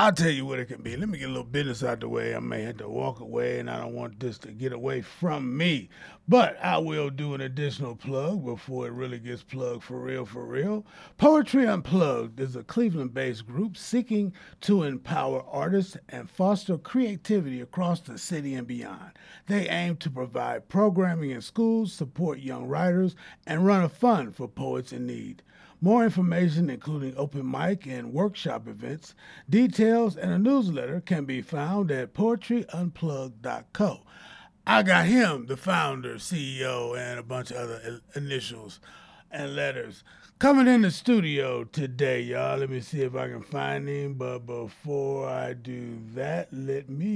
I'll tell you what it can be. Let me get a little business out the way. I may have to walk away, and I don't want this to get away from me. But I will do an additional plug before it really gets plugged for real, for real. Poetry Unplugged is a Cleveland based group seeking to empower artists and foster creativity across the city and beyond. They aim to provide programming in schools, support young writers, and run a fund for poets in need. More information, including open mic and workshop events, details, and a newsletter, can be found at poetryunplugged.co. I got him, the founder, CEO, and a bunch of other initials and letters. Coming in the studio today, y'all. Let me see if I can find him. But before I do that, let me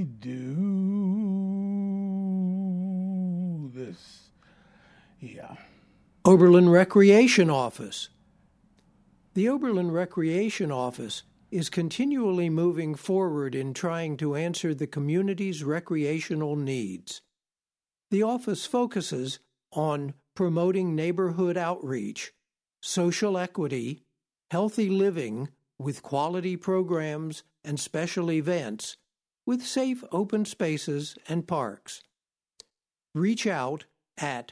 do this. Yeah. Oberlin Recreation Office. The Oberlin Recreation Office is continually moving forward in trying to answer the community's recreational needs. The office focuses on promoting neighborhood outreach, social equity, healthy living with quality programs and special events, with safe open spaces and parks. Reach out at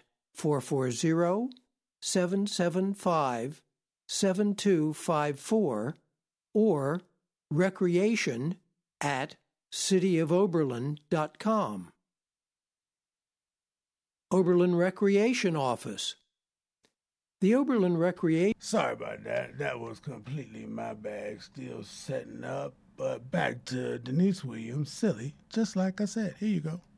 440-775-7254 or recreation at cityofoberlin.com. Oberlin Recreation Office. The Oberlin Recreation... Sorry about that. That was completely my bag. Still setting up. But back to Denise Williams, silly, just like I said. Here you go.